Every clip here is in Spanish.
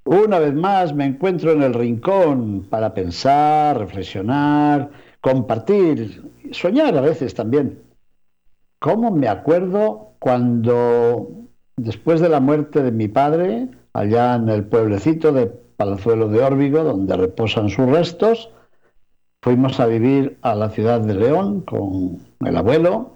Una vez más me encuentro en el rincón para pensar, reflexionar, compartir, soñar a veces también. ¿Cómo me acuerdo cuando, después de la muerte de mi padre, allá en el pueblecito de Palazuelo de Órbigo, donde reposan sus restos, fuimos a vivir a la ciudad de León con el abuelo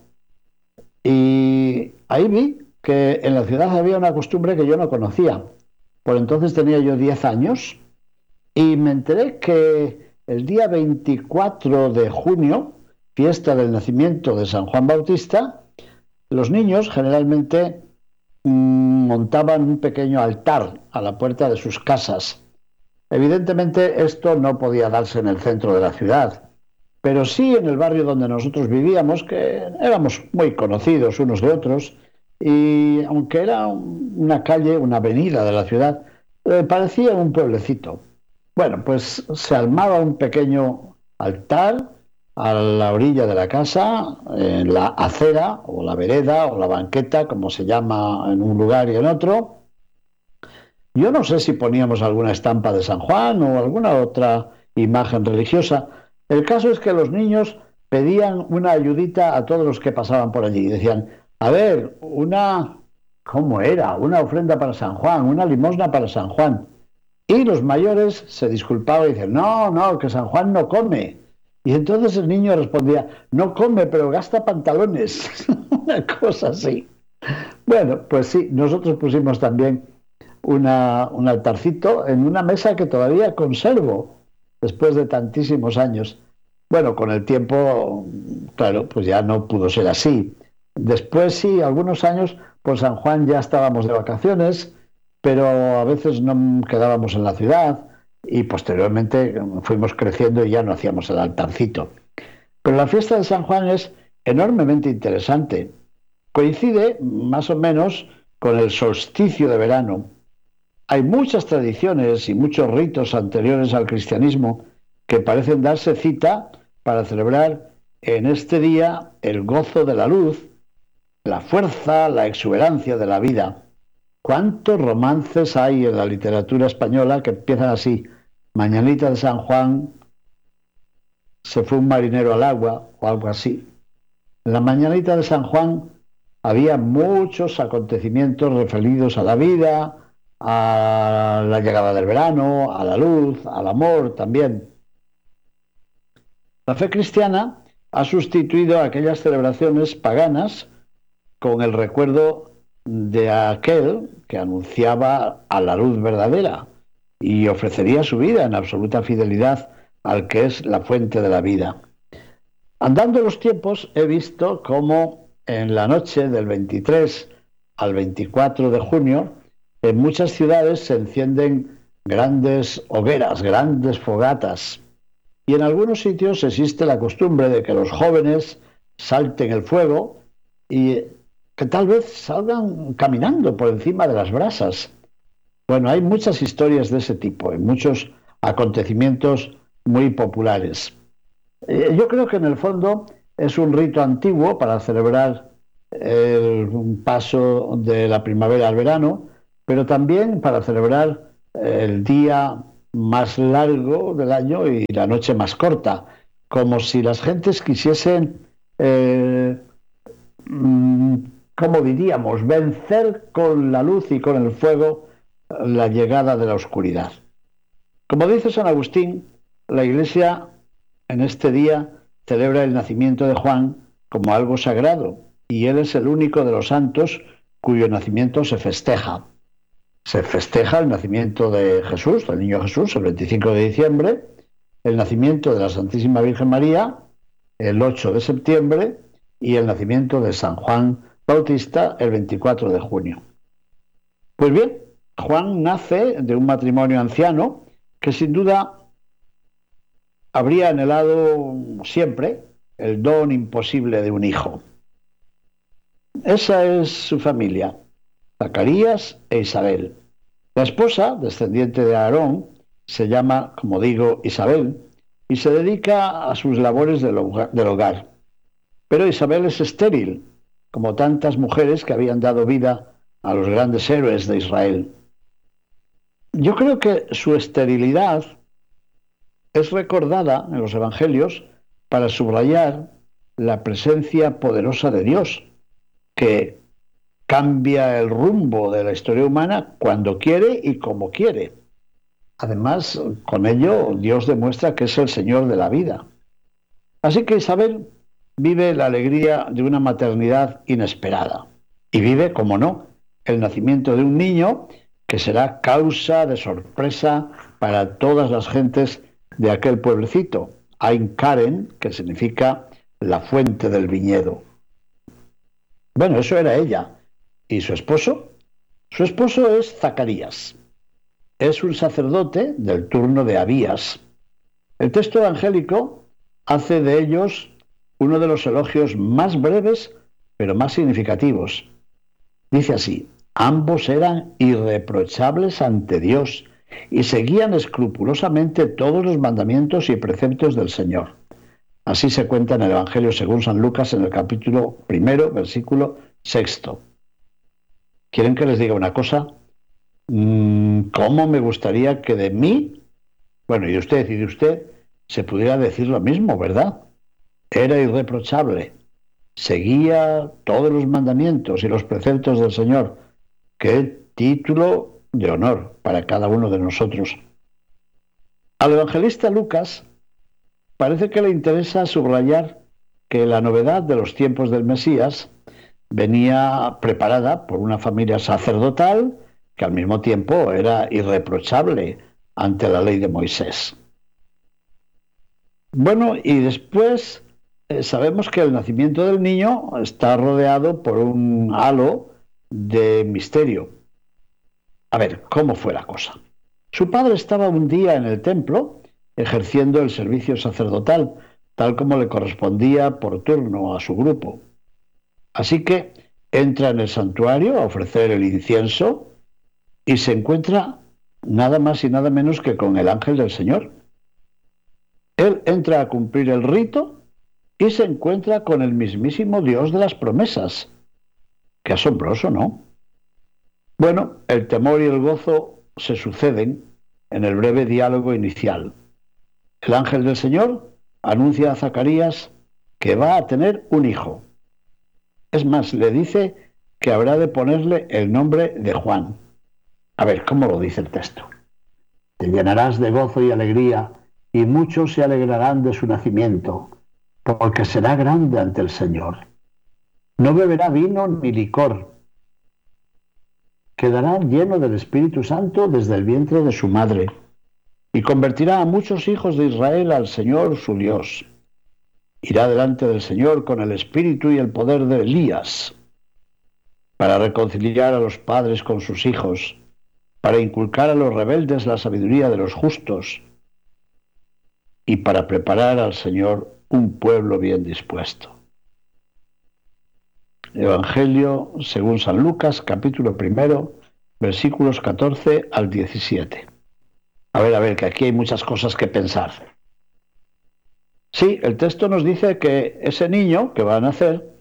y ahí vi que en la ciudad había una costumbre que yo no conocía. Por entonces tenía yo 10 años y me enteré que el día 24 de junio, fiesta del nacimiento de San Juan Bautista, los niños generalmente montaban un pequeño altar a la puerta de sus casas. Evidentemente esto no podía darse en el centro de la ciudad, pero sí en el barrio donde nosotros vivíamos, que éramos muy conocidos unos de otros, y aunque era una calle, una avenida de la ciudad, parecía un pueblecito. Bueno, pues se armaba un pequeño altar a la orilla de la casa, en la acera o la vereda o la banqueta, como se llama en un lugar y en otro. Yo no sé si poníamos alguna estampa de San Juan o alguna otra imagen religiosa. El caso es que los niños pedían una ayudita a todos los que pasaban por allí. Decían, a ver, ¿cómo era? Una ofrenda para San Juan, una limosna para San Juan. Y los mayores se disculpaban y decían, no, no, que San Juan no come. Y entonces el niño respondía, no come, pero gasta pantalones. Una cosa así. Bueno, pues sí, nosotros pusimos también un altarcito en una mesa que todavía conservo después de tantísimos años. Bueno, con el tiempo, claro, pues ya no pudo ser así. Después sí, algunos años, por San Juan ya estábamos de vacaciones, pero a veces no quedábamos en la ciudad y posteriormente fuimos creciendo y ya no hacíamos el altarcito. Pero la fiesta de San Juan es enormemente interesante. Coincide más o menos con el solsticio de verano. Hay muchas tradiciones y muchos ritos anteriores al cristianismo que parecen darse cita para celebrar en este día el gozo de la luz, la fuerza, la exuberancia de la vida. ¿Cuántos romances hay en la literatura española que empiezan así? Mañanita de San Juan, se fue un marinero al agua o algo así. En la mañanita de San Juan había muchos acontecimientos referidos a la vida, a la llegada del verano, a la luz, al amor también. La fe cristiana ha sustituido aquellas celebraciones paganas con el recuerdo de aquel que anunciaba a la luz verdadera y ofrecería su vida en absoluta fidelidad al que es la fuente de la vida. Andando los tiempos he visto cómo en la noche del 23 al 24 de junio en muchas ciudades se encienden grandes hogueras, grandes fogatas, y en algunos sitios existe la costumbre de que los jóvenes salten el fuego y que tal vez salgan caminando por encima de las brasas. Bueno, hay muchas historias de ese tipo, en muchos acontecimientos muy populares. Yo creo que en el fondo es un rito antiguo para celebrar el paso de la primavera al verano, pero también para celebrar el día más largo del año y la noche más corta, como si las gentes quisiesen, eh, mm, ¿cómo diríamos?, vencer con la luz y con el fuego la llegada de la oscuridad. Como dice San Agustín, la Iglesia en este día celebra el nacimiento de Juan como algo sagrado y él es el único de los santos cuyo nacimiento se festeja. Se festeja el nacimiento de Jesús, del niño Jesús, el 25 de diciembre, el nacimiento de la Santísima Virgen María, el 8 de septiembre, y el nacimiento de San Juan Bautista, el 24 de junio. Pues bien, Juan nace de un matrimonio anciano que sin duda habría anhelado siempre el don imposible de un hijo. Esa es su familia, Zacarías e Isabel. La esposa, descendiente de Aarón, se llama, como digo, Isabel, y se dedica a sus labores del hogar. Pero Isabel es estéril, como tantas mujeres que habían dado vida a los grandes héroes de Israel. Yo creo que su esterilidad es recordada en los evangelios para subrayar la presencia poderosa de Dios, que cambia el rumbo de la historia humana cuando quiere y como quiere. Además, con ello, Dios demuestra que es el Señor de la vida. Así que Isabel vive la alegría de una maternidad inesperada. Y vive, como no, el nacimiento de un niño que será causa de sorpresa para todas las gentes de aquel pueblecito, Ain Karen, que significa la fuente del viñedo. Bueno, eso era ella. ¿Y su esposo? Su esposo es Zacarías. Es un sacerdote del turno de Abías. El texto evangélico hace de ellos uno de los elogios más breves, pero más significativos. Dice así: ambos eran irreprochables ante Dios y seguían escrupulosamente todos los mandamientos y preceptos del Señor. Así se cuenta en el Evangelio según San Lucas en el capítulo 1, versículo 6. ¿Quieren que les diga una cosa? ¿Cómo me gustaría que de mí, bueno, y de usted, se pudiera decir lo mismo, ¿verdad? Era irreprochable, seguía todos los mandamientos y los preceptos del Señor. Qué título de honor para cada uno de nosotros. Al evangelista Lucas parece que le interesa subrayar que la novedad de los tiempos del Mesías venía preparada por una familia sacerdotal que al mismo tiempo era irreprochable ante la ley de Moisés. Bueno, y después sabemos que el nacimiento del niño está rodeado por un halo de misterio. A ver, ¿cómo fue la cosa? Su padre estaba un día en el templo ejerciendo el servicio sacerdotal, tal como le correspondía por turno a su grupo. Así que entra en el santuario a ofrecer el incienso y se encuentra nada más y nada menos que con el ángel del Señor. Él entra a cumplir el rito y se encuentra con el mismísimo Dios de las promesas. Qué asombroso, ¿no? Bueno, el temor y el gozo se suceden en el breve diálogo inicial. El ángel del Señor anuncia a Zacarías que va a tener un hijo. Es más, le dice que habrá de ponerle el nombre de Juan. A ver, ¿cómo lo dice el texto? Te llenarás de gozo y alegría, y muchos se alegrarán de su nacimiento, porque será grande ante el Señor. No beberá vino ni licor. Quedará lleno del Espíritu Santo desde el vientre de su madre, y convertirá a muchos hijos de Israel al Señor su Dios. Irá delante del Señor con el espíritu y el poder de Elías, para reconciliar a los padres con sus hijos, para inculcar a los rebeldes la sabiduría de los justos, y para preparar al Señor un pueblo bien dispuesto. Evangelio según San Lucas, capítulo 1, versículos 14 al 17. A ver, que aquí hay muchas cosas que pensar. Sí, el texto nos dice que ese niño que va a nacer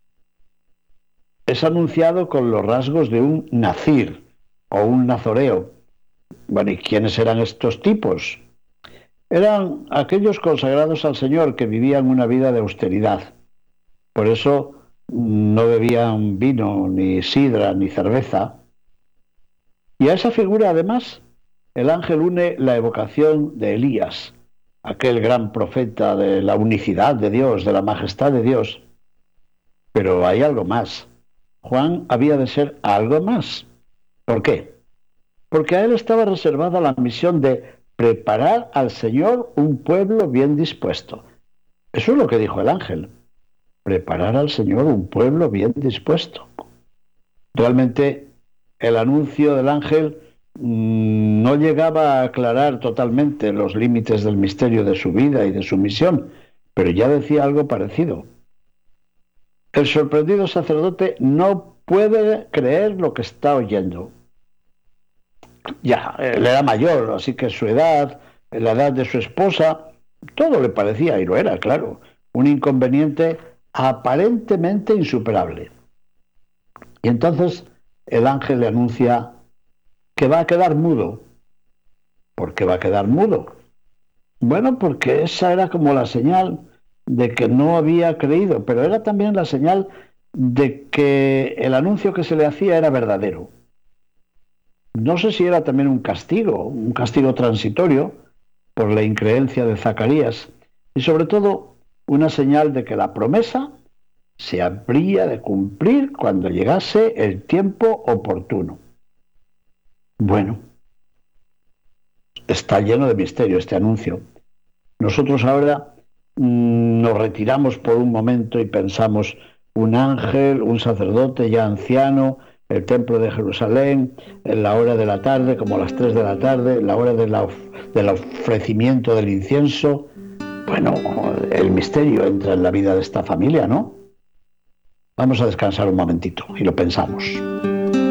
es anunciado con los rasgos de un nazir o un nazoreo. Bueno, ¿y quiénes eran estos tipos? Eran aquellos consagrados al Señor que vivían una vida de austeridad. Por eso no bebían vino, ni sidra, ni cerveza. Y a esa figura, además, el ángel une la evocación de Elías, aquel gran profeta de la unicidad de Dios, de la majestad de Dios. Pero hay algo más. Juan había de ser algo más. ¿Por qué? Porque a él estaba reservada la misión de preparar al Señor un pueblo bien dispuesto. Eso es lo que dijo el ángel. Preparar al Señor un pueblo bien dispuesto. Realmente el anuncio del ángel no llegaba a aclarar totalmente los límites del misterio de su vida y de su misión, pero ya decía algo parecido. El sorprendido sacerdote no puede creer lo que está oyendo. Ya, él era mayor, así que su edad, la edad de su esposa, todo le parecía, y lo era, claro, un inconveniente aparentemente insuperable. Y entonces el ángel le anuncia que va a quedar mudo ¿Por qué va a quedar mudo? Bueno, porque esa era como la señal de que no había creído, pero era también la señal de que el anuncio que se le hacía era verdadero. No sé si era también un castigo transitorio por la increencia de Zacarías y sobre todo una señal de que la promesa se habría de cumplir cuando llegase el tiempo oportuno. Bueno, está lleno de misterio este anuncio. Nosotros ahora nos retiramos por un momento y pensamos un ángel, un sacerdote ya anciano, el templo de Jerusalén, en la hora de la tarde, como a las 3 de la tarde, la hora del ofrecimiento del incienso. Bueno, el misterio entra en la vida de esta familia, ¿no? Vamos a descansar un momentito y lo pensamos.